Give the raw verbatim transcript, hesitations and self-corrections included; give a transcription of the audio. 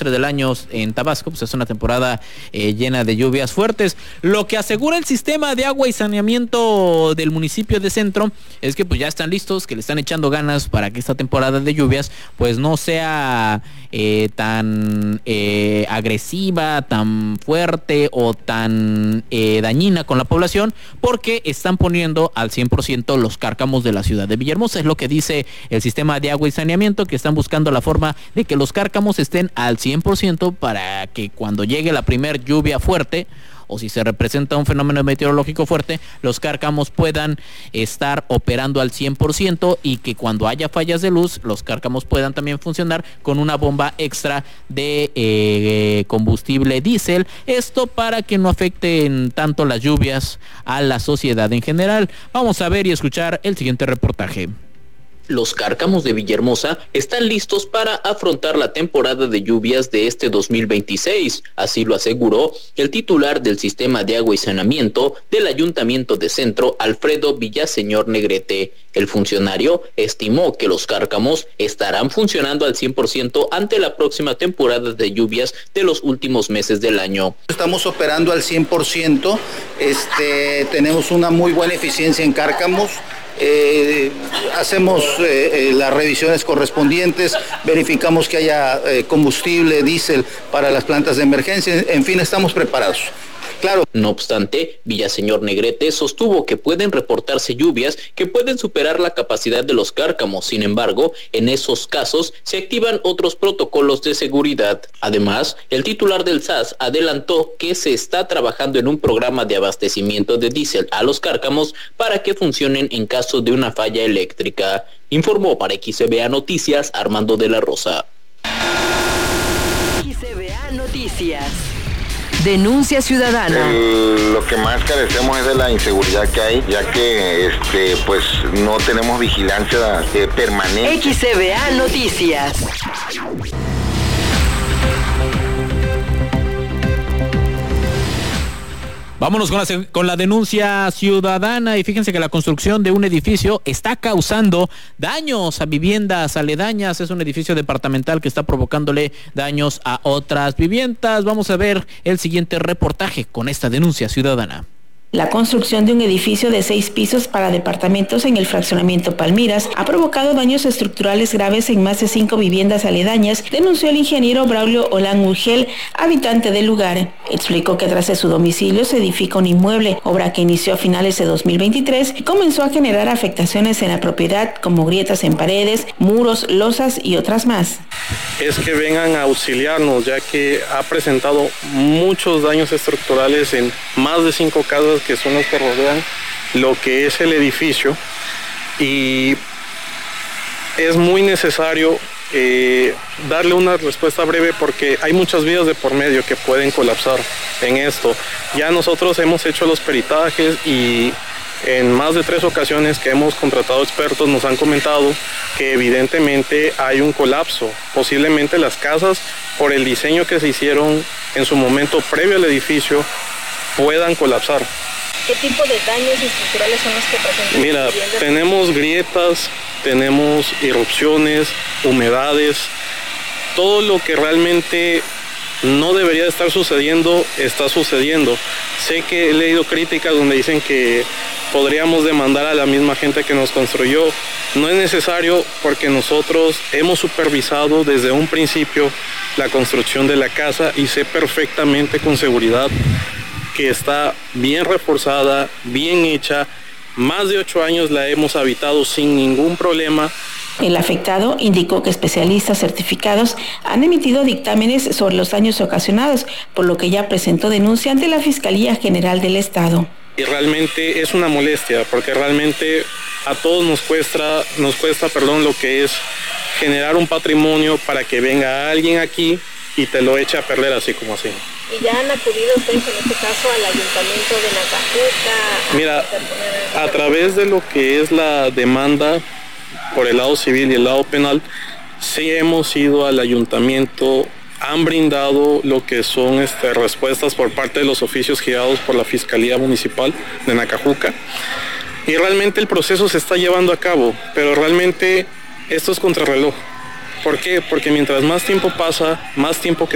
trimestre del año en Tabasco, pues es una temporada eh, llena de lluvias fuertes. Lo que asegura el sistema de agua y saneamiento del municipio de Centro es que pues ya están listos, que le están echando ganas para que esta temporada de lluvias pues no sea eh, tan eh, agresiva, tan fuerte o tan eh, dañina con la población, porque están poniendo al cien por ciento los cárcamos de la ciudad de Villahermosa. Es lo que dice el sistema de agua y saneamiento, que están buscando la forma de que los cárcamos estén al cien por ciento para que cuando llegue la primer lluvia fuerte o si se representa un fenómeno meteorológico fuerte, los cárcamos puedan estar operando al cien por ciento y que cuando haya fallas de luz, los cárcamos puedan también funcionar con una bomba extra de eh, combustible diésel. Esto para que no afecten tanto las lluvias a la sociedad en general. Vamos a ver y escuchar el siguiente reportaje. Los cárcamos de Villahermosa están listos para afrontar la temporada de lluvias de este dos mil veintiséis, así lo aseguró el titular del Sistema de Agua y Saneamiento del Ayuntamiento de Centro, Alfredo Villaseñor Negrete. El funcionario estimó que los cárcamos estarán funcionando al cien por ciento ante la próxima temporada de lluvias de los últimos meses del año. Estamos operando al cien por ciento, este, tenemos una muy buena eficiencia en cárcamos. Eh, hacemos eh, eh, las revisiones correspondientes, verificamos que haya eh, combustible, diésel para las plantas de emergencia, en fin, estamos preparados. Claro. No obstante, Villaseñor Negrete sostuvo que pueden reportarse lluvias que pueden superar la capacidad de los cárcamos. Sin embargo, en esos casos se activan otros protocolos de seguridad. Además, el titular del S A S adelantó que se está trabajando en un programa de abastecimiento de diésel a los cárcamos para que funcionen en caso de una falla eléctrica. Informó para X C B A Noticias Armando de la Rosa. X C B A Noticias. Denuncia ciudadana. El, lo que más carecemos es de la inseguridad que hay, ya que este, pues no tenemos vigilancia eh, permanente. X C B A Noticias. Vámonos con la, con la denuncia ciudadana, y fíjense que la construcción de un edificio está causando daños a viviendas aledañas. Es un edificio departamental que está provocándole daños a otras viviendas. Vamos a ver el siguiente reportaje con esta denuncia ciudadana. La construcción de un edificio de seis pisos para departamentos en el fraccionamiento Palmiras ha provocado daños estructurales graves en más de cinco viviendas aledañas, denunció el ingeniero Braulio Olán Urgel, habitante del lugar. Explicó que tras de su domicilio se edifica un inmueble, obra que inició a finales de dos mil veintitrés y comenzó a generar afectaciones en la propiedad, como grietas en paredes, muros, losas y otras más. Es que vengan a auxiliarnos, ya que ha presentado muchos daños estructurales en más de cinco casas que son las que rodean lo que es el edificio, y es muy necesario eh, darle una respuesta breve porque hay muchas vías de por medio que pueden colapsar en esto. Ya nosotros hemos hecho los peritajes y en más de tres ocasiones que hemos contratado expertos nos han comentado que evidentemente hay un colapso. Posiblemente las casas, por el diseño que se hicieron en su momento previo al edificio, puedan colapsar. ¿Qué tipo de daños estructurales son los que presentan? Mira, tenemos grietas, tenemos erupciones, humedades, todo lo que realmente no debería de estar sucediendo, está sucediendo. Sé que he leído críticas donde dicen que podríamos demandar a la misma gente que nos construyó. No es necesario porque nosotros hemos supervisado desde un principio la construcción de la casa y sé perfectamente con seguridad que está bien reforzada, bien hecha. Más de ocho años la hemos habitado sin ningún problema. El afectado indicó que especialistas certificados han emitido dictámenes sobre los daños ocasionados, por lo que ya presentó denuncia ante la Fiscalía General del Estado. Y realmente es una molestia, porque realmente a todos nos cuesta, nos cuesta, perdón, lo que es generar un patrimonio para que venga alguien aquí y te lo eche a perder así como así. ¿Y ya han acudido ustedes en este caso al ayuntamiento de Nacajuca? Mira, a través de lo que es la demanda por el lado civil y el lado penal, sí hemos ido al ayuntamiento, han brindado lo que son este, respuestas por parte de los oficios girados por la Fiscalía Municipal de Nacajuca, y realmente el proceso se está llevando a cabo, pero realmente esto es contrarreloj. ¿Por qué? Porque mientras más tiempo pasa, más tiempo que